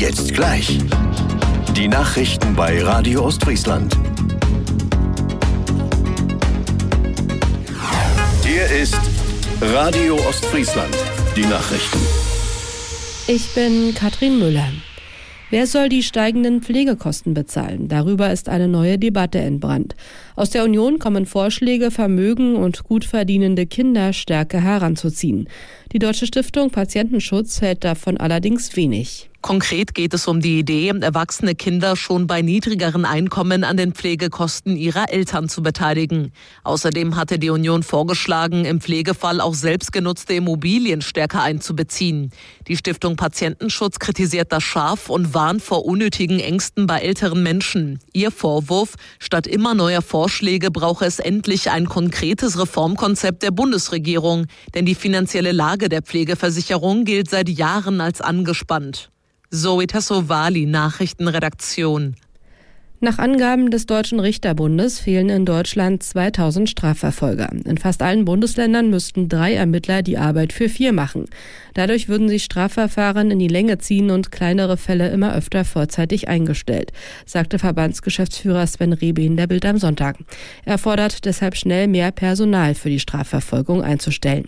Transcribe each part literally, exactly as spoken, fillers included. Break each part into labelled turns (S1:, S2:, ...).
S1: Jetzt gleich. Die Nachrichten bei Radio Ostfriesland. Hier ist Radio Ostfriesland. Die Nachrichten.
S2: Ich bin Katrin Müller. Wer soll die steigenden Pflegekosten bezahlen? Darüber ist eine neue Debatte entbrannt. Aus der Union kommen Vorschläge, Vermögen und gut verdienende Kinder stärker heranzuziehen. Die Deutsche Stiftung Patientenschutz hält davon allerdings wenig.
S3: Konkret geht es um die Idee, erwachsene Kinder schon bei niedrigeren Einkommen an den Pflegekosten ihrer Eltern zu beteiligen. Außerdem hatte die Union vorgeschlagen, im Pflegefall auch selbstgenutzte Immobilien stärker einzubeziehen. Die Stiftung Patientenschutz kritisiert das scharf und warnt vor unnötigen Ängsten bei älteren Menschen. Ihr Vorwurf: Statt immer neuer Vorschläge brauche es endlich ein konkretes Reformkonzept der Bundesregierung. Denn die finanzielle Lage der Pflegeversicherung gilt seit Jahren als angespannt. Zoe Tassovali, Nachrichtenredaktion.
S2: Nach Angaben des Deutschen Richterbundes fehlen in Deutschland zweitausend Strafverfolger. In fast allen Bundesländern müssten drei Ermittler die Arbeit für vier machen. Dadurch würden sich Strafverfahren in die Länge ziehen und kleinere Fälle immer öfter vorzeitig eingestellt, sagte Verbandsgeschäftsführer Sven Rehbein der Bild am Sonntag. Er fordert deshalb schnell mehr Personal für die Strafverfolgung einzustellen.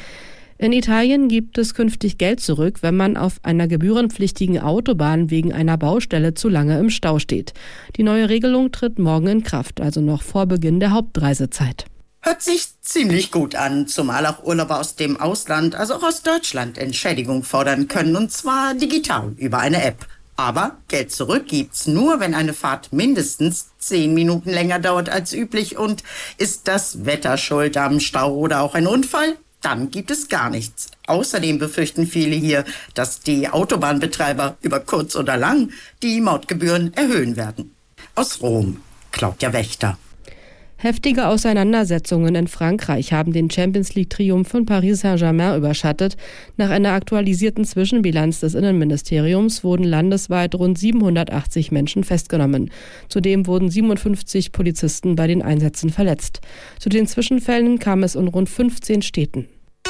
S2: In Italien gibt es künftig Geld zurück, wenn man auf einer gebührenpflichtigen Autobahn wegen einer Baustelle zu lange im Stau steht. Die neue Regelung tritt morgen in Kraft, also noch vor Beginn der Hauptreisezeit.
S4: Hört sich ziemlich gut an, zumal auch Urlauber aus dem Ausland, also auch aus Deutschland, Entschädigung fordern können, und zwar digital über eine App. Aber Geld zurück gibt's nur, wenn eine Fahrt mindestens zehn Minuten länger dauert als üblich. Und ist das Wetter schuld am Stau oder auch ein Unfall? Dann gibt es gar nichts. Außerdem befürchten viele hier, dass die Autobahnbetreiber über kurz oder lang die Mautgebühren erhöhen werden. Aus Rom, Claudia Wächter.
S2: Heftige Auseinandersetzungen in Frankreich haben den Champions-League-Triumph von Paris Saint-Germain überschattet. Nach einer aktualisierten Zwischenbilanz des Innenministeriums wurden landesweit rund siebenhundertachtzig Menschen festgenommen. Zudem wurden siebenundfünfzig Polizisten bei den Einsätzen verletzt. Zu den Zwischenfällen kam es in rund fünfzehn Städten.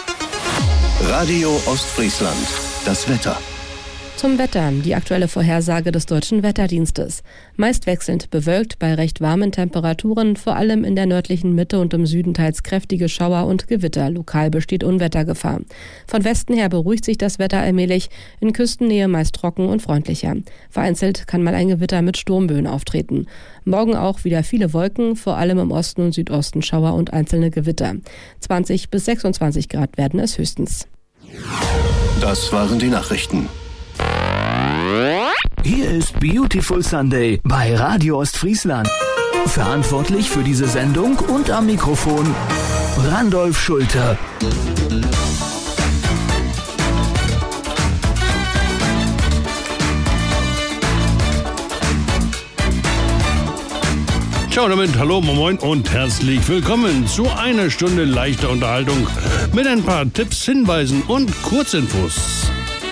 S1: Radio Ostfriesland. Das Wetter.
S2: Zum Wetter, die aktuelle Vorhersage des Deutschen Wetterdienstes. Meist wechselnd bewölkt bei recht warmen Temperaturen, vor allem in der nördlichen Mitte und im Süden teils kräftige Schauer und Gewitter. Lokal besteht Unwettergefahr. Von Westen her beruhigt sich das Wetter allmählich, in Küstennähe meist trocken und freundlicher. Vereinzelt kann mal ein Gewitter mit Sturmböen auftreten. Morgen auch wieder viele Wolken, vor allem im Osten und Südosten Schauer und einzelne Gewitter. zwanzig bis sechsundzwanzig Grad werden es höchstens.
S1: Das waren die Nachrichten.
S5: Hier ist Beautiful Sunday bei Radio Ostfriesland. Verantwortlich für diese Sendung und am Mikrofon Randolph Schulte.
S6: Ciao damit, hallo, moin und herzlich willkommen zu einer Stunde leichter Unterhaltung mit ein paar Tipps, Hinweisen und Kurzinfos.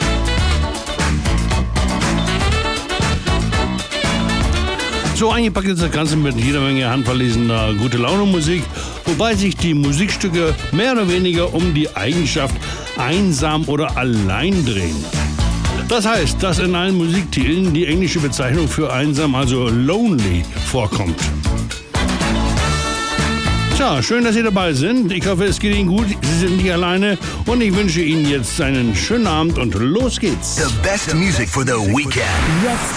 S6: So eingepackt ist das Ganze mit jeder Menge handverlesener Gute-Laune-Musik, wobei sich die Musikstücke mehr oder weniger um die Eigenschaft einsam oder allein drehen. Das heißt, dass in allen Musiktiteln die englische Bezeichnung für einsam, also lonely, vorkommt. Tja, schön, dass Sie dabei sind. Ich hoffe, es geht Ihnen gut. Sie sind nicht alleine und ich wünsche Ihnen jetzt einen schönen Abend und los geht's.
S1: The best music for the weekend.
S2: Jetzt